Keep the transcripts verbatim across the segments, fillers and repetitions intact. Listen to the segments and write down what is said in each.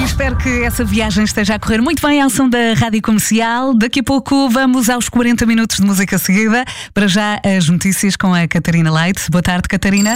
espero que essa viagem esteja a correr muito bem ao som da Rádio Comercial. Daqui a pouco vamos aos quarenta minutos de música seguida. Para já as notícias com a Catarina Leite. Boa tarde, Catarina.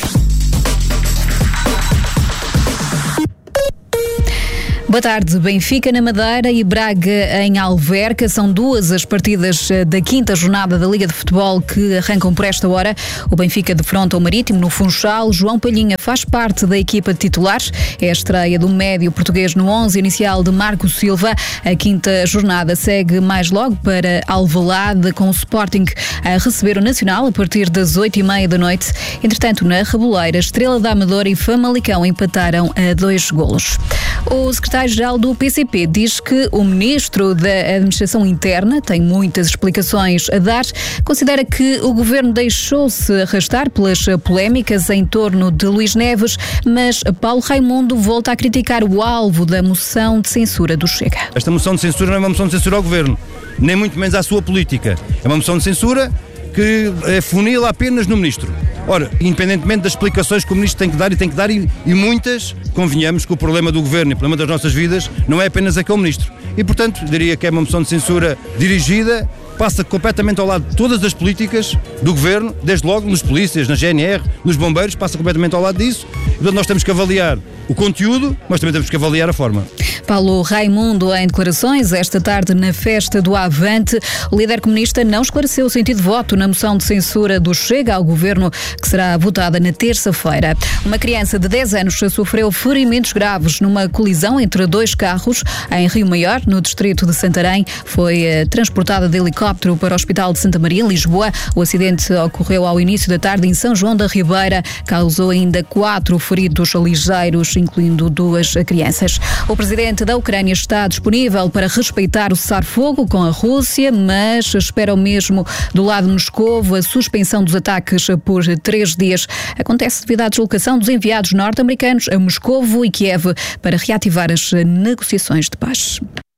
Boa tarde. Benfica na Madeira e Braga em Alverca. São duas as partidas da quinta jornada da Liga de Futebol que arrancam por esta hora. O Benfica defronta o Marítimo no Funchal. João Palhinha faz parte da equipa de titulares. É a estreia do médio português no onze inicial de Marco Silva. A quinta jornada segue mais logo para Alvalade, com o Sporting a receber o Nacional a partir das oito e meia da noite. Entretanto, na Reboleira, Estrela da Amadora e Famalicão empataram a dois golos. O secretário-geral do P C P diz que o ministro da Administração Interna tem muitas explicações a dar. Considera que o governo deixou-se arrastar pelas polémicas em torno de Luís Neves, mas Paulo Raimundo volta a criticar o alvo da moção de censura do Chega. Esta moção de censura não é uma moção de censura ao governo, nem muito menos à sua política. É uma moção de censura que funila apenas no ministro. Ora, independentemente das explicações que o ministro tem que dar, e tem que dar e, e muitas, convenhamos que o problema do governo e o problema das nossas vidas não é apenas aquele ministro. E, portanto, diria que é uma moção de censura dirigida, passa completamente ao lado de todas as políticas do governo, desde logo nos polícias, na G N R, nos bombeiros, passa completamente ao lado disso. E, portanto, nós temos que avaliar o conteúdo, mas também temos que avaliar a forma. Paulo Raimundo, em declarações esta tarde na festa do Avante, o líder comunista não esclareceu o sentido de voto na moção de censura do Chega ao governo, que será votada na terça-feira. Uma criança de dez anos sofreu ferimentos graves numa colisão entre dois carros em Rio Maior, no distrito de Santarém. Foi eh, transportada de helicóptero para o Hospital de Santa Maria, em Lisboa. O acidente ocorreu ao início da tarde em São João da Ribeira. Causou ainda quatro feridos ligeiros, incluindo duas crianças. O presidente da Ucrânia está disponível para respeitar o cessar-fogo com a Rússia, mas espera o mesmo do lado de Moscovo. A suspensão dos ataques por três dias acontece devido à deslocação dos enviados norte-americanos a Moscovo e Kiev para reativar as negociações de paz.